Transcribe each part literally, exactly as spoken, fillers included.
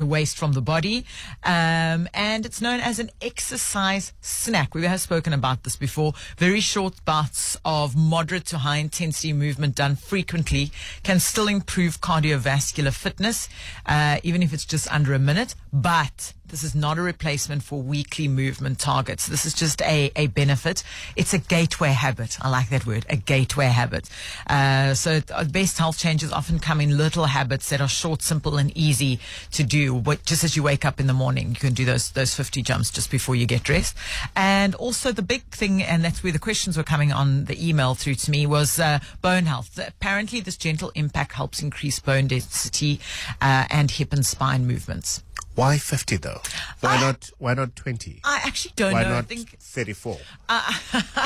waste from the body. Um, and it's known as an exercise snack. We have spoken about this before. Very short bouts of moderate to high intensity movement done frequently can still improve cardiovascular fitness, uh, even if it's just under a minute. But this is not a replacement for weekly movement targets. This is just a, a benefit. It's a gateway habit. I like that word, a gateway habit. Uh, so the best health changes often come in little habits that are short, simple, and easy to do. What, just as you wake up in the morning, you can do those those fifty jumps just before you get dressed. And also the big thing, and that's where the questions were coming on the email through to me, was uh, bone health. Apparently, this gentle impact helps increase bone density uh, and hip and spine movements. Why fifty though? Why I, not? Why not twenty? I actually don't why know. Why I not think thirty-four? Uh,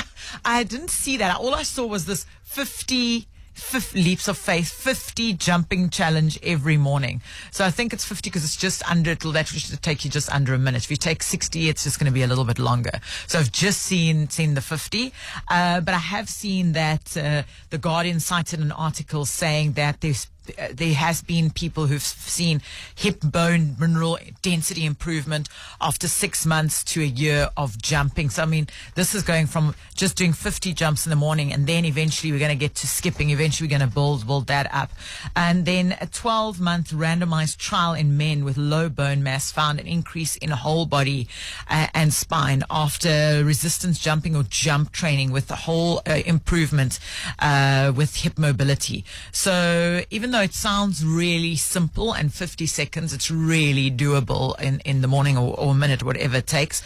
I didn't see that. All I saw was this fifty, fifty leaps of faith, fifty jumping challenge every morning. So I think it's fifty because it's just under. It'll that should take you just under a minute. If you take sixty, it's just going to be a little bit longer. So I've just seen seen the fifty, uh, but I have seen that uh, the Guardian cited an article saying that there's. Uh, there has been people who've seen hip bone mineral density improvement after six months to a year of jumping. So, I mean, this is going from just doing fifty jumps in the morning, and then eventually we're going to get to skipping. Eventually we're going to build, build that up. And then a twelve-month randomized trial in men with low bone mass found an increase in whole body uh, and spine after resistance jumping or jump training, with the whole uh, improvement uh, with hip mobility. So even though it sounds really simple and fifty seconds, it's really doable in, in the morning or, or a minute, whatever it takes.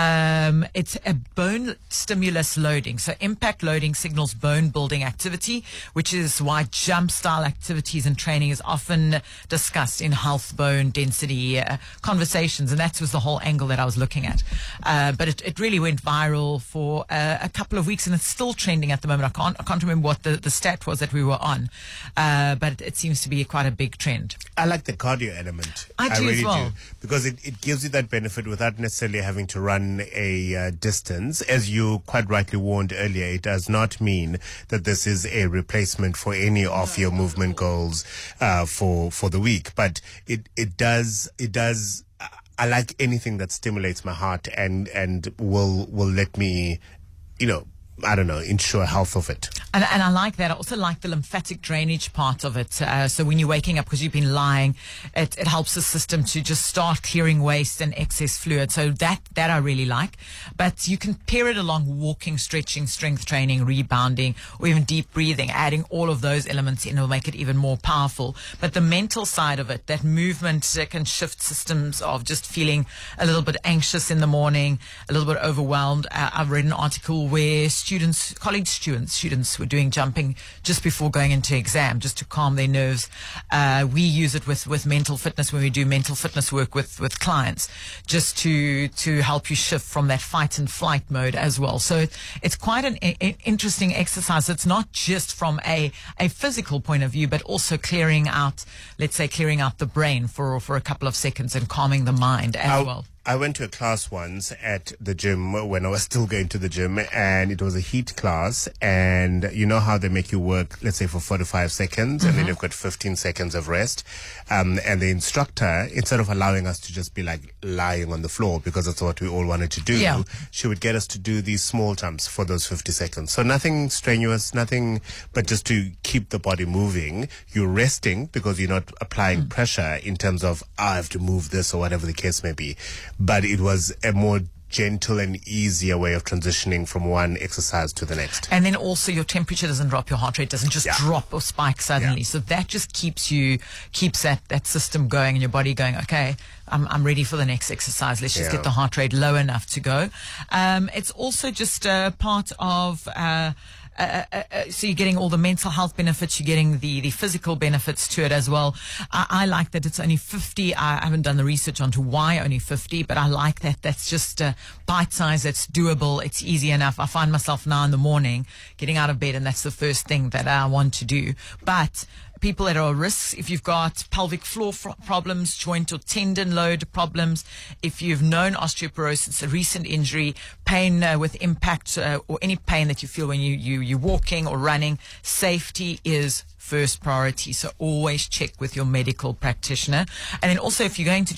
Um, it's a bone stimulus loading. So impact loading signals bone building activity, which is why jump style activities and training is often discussed in health bone density uh, conversations. And that was the whole angle that I was looking at. Uh, but it, it really went viral for uh, a couple of weeks, and it's still trending at the moment. I can't, I can't remember what the, the stat was that we were on. Uh, but it seems to be quite a big trend. I like the cardio element. I do I really as well. do, because it, it gives you that benefit without necessarily having to run a uh, distance. As you quite rightly warned earlier, it does not mean that this is a replacement for any of your movement goals uh, for for the week. But it it does it does. I like anything that stimulates my heart and and will will let me, you know, I don't know, ensure health of it. And, and I like that. I also like the lymphatic drainage part of it. Uh, so when you're waking up, because you've been lying, it, it helps the system to just start clearing waste and excess fluid. So that, that I really like. But you can pair it along walking, stretching, strength training, rebounding, or even deep breathing. Adding all of those elements in will make it even more powerful. But the mental side of it, that movement uh, can shift systems of just feeling a little bit anxious in the morning, a little bit overwhelmed. Uh, I've read an article where students, college students, students were doing jumping just before going into exam, just to calm their nerves. Uh, we use it with, with mental fitness when we do mental fitness work with, with clients, just to, to help you shift from that fight and flight mode as well. So it, it's quite an a, interesting exercise. It's not just from a, a physical point of view, but also clearing out, let's say, clearing out the brain for, for a couple of seconds and calming the mind as I'll, well. I went to a class once at the gym when I was still going to the gym, and it was a heat class. And you know how they make you work, let's say, for forty-five seconds, mm-hmm. and then you've got fifteen seconds of rest. Um, and the instructor, instead of allowing us to just be like lying on the floor, because that's what we all wanted to do, yeah. she would get us to do these small jumps for those fifty seconds. So nothing strenuous, nothing, but just to keep the body moving. You're resting because you're not applying mm. pressure in terms of, I have to move this or whatever the case may be. But it was a more gentle and easier way of transitioning from one exercise to the next. And then also your temperature doesn't drop, your heart rate doesn't just yeah. drop or spike suddenly. Yeah. So that just keeps you, keeps that, that system going and your body going, okay, I'm, I'm ready for the next exercise. Let's just yeah. get the heart rate low enough to go. Um, it's also just a part of, uh, Uh, uh, uh, so you're getting all the mental health benefits, you're getting the, the physical benefits to it as well. I, I like that it's only fifty. I haven't done the research onto why only fifty, but I like that that's just uh, bite size, it's doable, it's easy enough. I find myself now in the morning getting out of bed, and that's the first thing that I want to do. But people that are at risk, if you've got pelvic floor fr- problems, joint or tendon load problems, if you've known osteoporosis, a recent injury, pain uh, with impact, uh, or any pain that you feel when you, you, you're walking or running, safety is first priority. So always check with your medical practitioner. And then also if you're going to